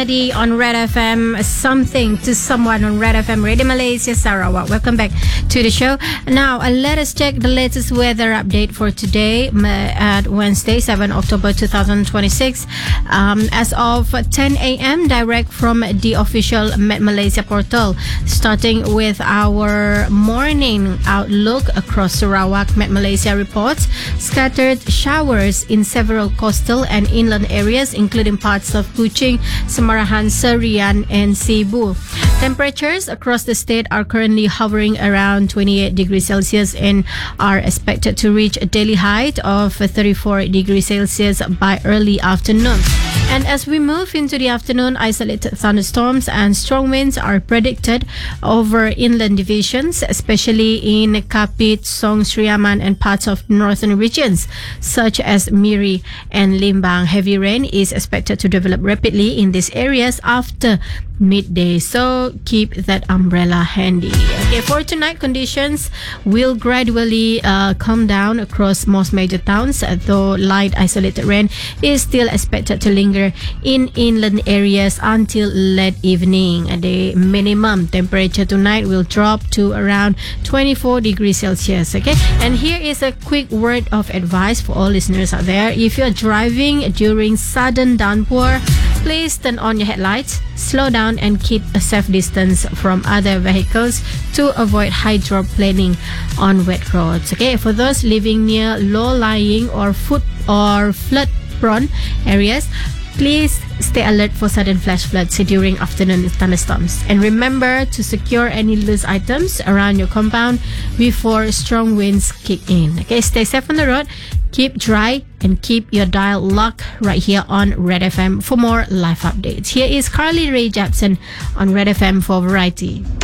On Red FM, something to someone on Red FM Radio Malaysia Sarawak. Welcome back to the show. Now, let us check the latest weather update for today at Wednesday, 7 October 2026. As of 10 a.m., direct from the official Met Malaysia portal. Starting with our morning outlook across Sarawak, Met Malaysia reports scattered showers in several coastal and inland areas, including parts of Kuching, Marahan, Serian, and Cebu. Temperatures across the state are currently hovering around 28 degrees Celsius and are expected to reach a daily height of 34 degrees Celsius by early afternoon. And as we move into the afternoon, isolated thunderstorms and strong winds are predicted over inland divisions, especially in Kapit, Song, Sriaman, and parts of northern regions, such as Miri and Limbang. Heavy rain is expected to develop rapidly in these areas after midday, so keep that umbrella handy. Okay, for tonight, conditions will gradually calm down across most major towns, though light isolated rain is still expected to linger in inland areas until late evening. The minimum temperature tonight will drop to around 24 degrees Celsius. Okay, and here is a quick word of advice for all listeners out there. If you're driving during sudden downpour, please turn on your headlights, slow down, and keep a safe distance from other vehicles to avoid hydroplaning on wet roads. Okay, for those living near low-lying or flood-prone areas, please stay alert for sudden flash floods during afternoon thunderstorms. And remember to secure any loose items around your compound before strong winds kick in. Okay, stay safe on the road, keep dry, and keep your dial locked right here on Red FM for more live updates. Here is Carly Rae Jepsen on Red FM for Variety.